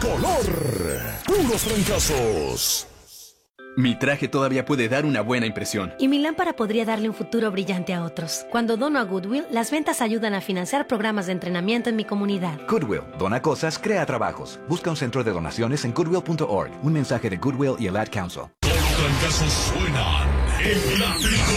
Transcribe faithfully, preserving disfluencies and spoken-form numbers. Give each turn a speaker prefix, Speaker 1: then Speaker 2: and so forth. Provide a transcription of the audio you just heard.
Speaker 1: color. Puros trancazos.
Speaker 2: Mi traje todavía puede dar una buena impresión.
Speaker 3: Y mi lámpara podría darle un futuro brillante a otros. Cuando dono a Goodwill, las ventas ayudan a financiar programas de entrenamiento en mi comunidad.
Speaker 4: Goodwill, dona cosas, crea trabajos. Busca un centro de donaciones en goodwill punto org. Un mensaje de Goodwill y el Ad Council.
Speaker 1: Los trancazos suenan en la